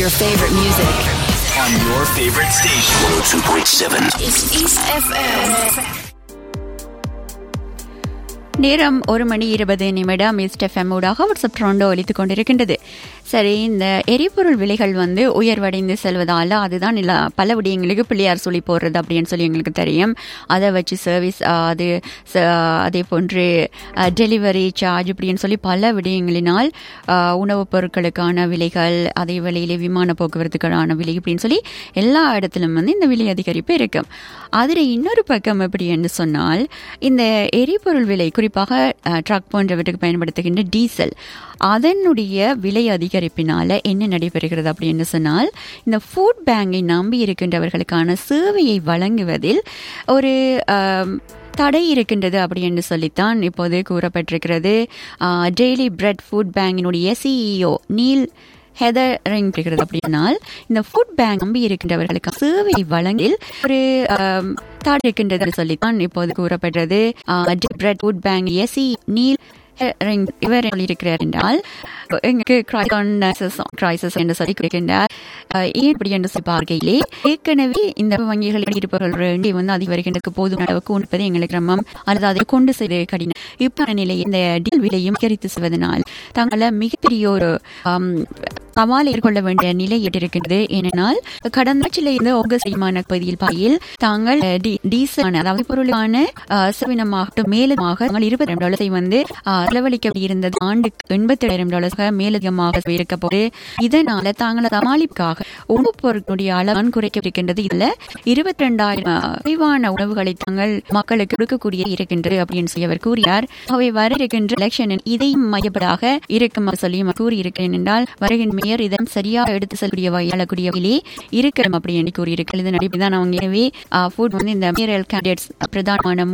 your favorite music. On your favorite station. 102.7. It's East FM. நேரம் 1:20 east FM ஊடாக WhatsApp ட்ரோண்டோ ஒலித்துக் கொண்டிருக்கின்றது. சரி, இந்த எரிபொருள் விலைகள் உயர்வடைந்து செல்வதால் அதுதான் பல விடயங்களுக்கு பிள்ளையார் சொல்லி போடுறது அப்படின்னு சொல்லி எங்களுக்கு தெரியும். அதை வச்சு சர்வீஸ் அதே போன்று டெலிவரி சார்ஜ் இப்படின்னு சொல்லி பல விடயங்களினால் உணவுப் பொருட்களுக்கான விலைகள், அதே வேளையிலே விமான போக்குவரத்துக்கான விலை இப்படின்னு சொல்லி எல்லா இடத்திலும் இந்த விலை அதிகரிப்பு இருக்கும். அதில் இன்னொரு பக்கம் எப்படி என்று சொன்னால், இந்த எரிபொருள் விலை குறிப்பாக ட்ரக் போன்றவற்றுக்கு பயன்படுத்துகின்ற டீசல் அதனுடைய விலை அதிகரிப்பினால என்ன நடைபெறுகிறது அப்படின்னு சொன்னால், இந்த ஃபுட் பேங்கை நம்பி இருக்கின்றவர்களுக்கான சேவையை வழங்குவதில் ஒரு தடை இருக்கின்றது அப்படி என்று சொல்லித்தான் இப்போது கூறப்பட்டிருக்கிறது. Daily bread food பேங்கினுடைய CEO Neil ஹெதரிங் இருக்கிறது. அப்படின்னால் இந்த ஃபுட் பேங்க் நம்பி இருக்கின்றவர்களுக்கு சேவை வழங்கில் ஒரு தடை இருக்கின்றது சொல்லித்தான் இப்போது கூறப்படுறது. Bread food bank SE Neil இவர் சொல்லியிருக்கிறார் என்றால், எங்களுக்கு கிரைசிஸ் என்று சொல்லி இருக்கின்றார். ஏன் இப்படி என்று சொல்லி பார்க்கையிலே ஏற்கனவே இந்த வங்கிகளில் இருப்பவர்கள் அதிக வருகின்றதுக்கு போதும் அளவுக்கு உண்பது எங்களுக்கு கிரமம் அல்லது அதை கொண்டு செய்து கடினம். இப்போ நிலை இந்த டீல் விலையும் அதிகரித்து செல்வதனால் தாங்கள மிகப்பெரிய ஒரு சவால் எதிர்கொள்ள வேண்டிய நிலை ஏற்றிருக்கின்றது. ஏனென்றால் கடந்த ஆகஸ்ட் பகுதியில் பாயில் தாங்கள் டீசல் அதாவது பொருளான செலவினமாக மேலமாக $20 செலவழிக்க இருந்தது ஆண்டுக்கு $87 மேலதிகமாக இருக்க போது. இதனால தாங்கள் சமாளிப்புக்காக உணவுப் பொருட்களுடைய அளவு குறைக்கவிருக்கின்றது. இதுல 22,000 குறைவான உணவுகளை தாங்கள் மக்களுக்கு கொடுக்கக்கூடிய இருக்கின்றது அப்படின்னு சொல்லி அவர் கூறினார். அவை வர இருக்கின்ற எலெக்ஷனில் இதையும் மையப்படாக இருக்கும் சொல்லி கூறியிருக்கிறேன் என்றால் வருகின்ற மேயர் இதன் சரியாக எடுத்து செல்லக்கூடிய வகையாளக்கூடியவிலே இருக்கிறோம் அப்படின்னு கூறியிருக்கிறது. இதன் அடிப்படைதான் அவங்க எனவே இந்த மேயரல் கேண்டிடேட்ஸ் பிரதானமான